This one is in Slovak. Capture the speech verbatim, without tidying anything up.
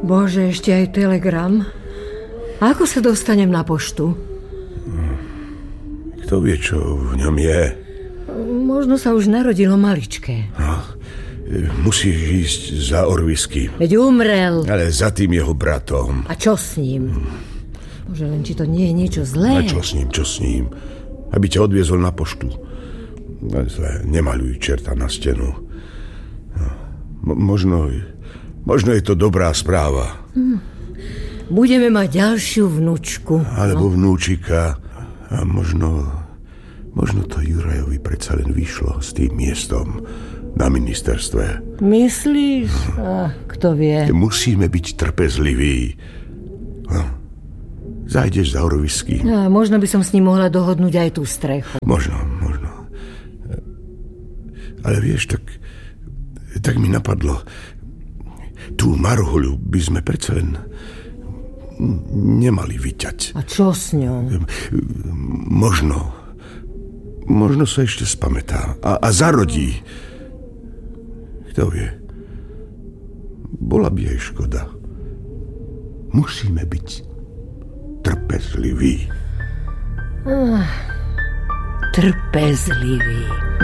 Bože, ešte aj telegram. A ako sa dostanem na poštu? Kto vie, čo v ňom je? Možno sa už narodilo maličké. No, musíš ísť za Orvisky. Veď umrel. Ale za tým jeho bratom. A čo s ním? Bože, len či to nie je niečo zlé? A čo s ním, čo s ním? Aby ťa odviezol na poštu. Zle, nemaľuj čerta na stenu. Mo- možno, možno je to dobrá správa. Hm. Budeme mať ďalšiu vnúčku. Alebo no. vnúčika. A možno, možno to Jurajovi predsa len vyšlo s tým miestom na ministerstve. Myslíš? Ach, kto vie. Musíme byť trpezliví. No. Zajdeš za Orvisky. No, možno by som s ním mohla dohodnúť aj tú strechu. Možno, možno. Ale vieš, tak, tak mi napadlo, tú Marhuľu by sme predsa len nemali vyťať. A čo s ňou? Možno, možno sa ešte spamätá a, a zarodí. Kto vie? Bola by jej škoda. Musíme byť trpezliví. Ah, trpezliví.